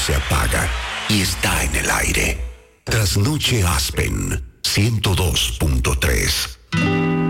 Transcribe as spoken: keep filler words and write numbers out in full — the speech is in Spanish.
se apaga y está en el aire. Trasnoche Aspen ciento dos punto tres.